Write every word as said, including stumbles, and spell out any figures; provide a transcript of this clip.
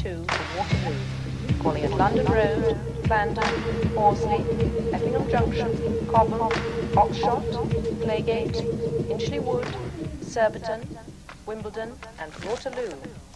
two to Waterloo, calling at London Road, Clarendon, Horsley, Effingham Junction, Cobham, Oxshott, Claygate, Inchley Wood, Surbiton, Wimbledon and Waterloo.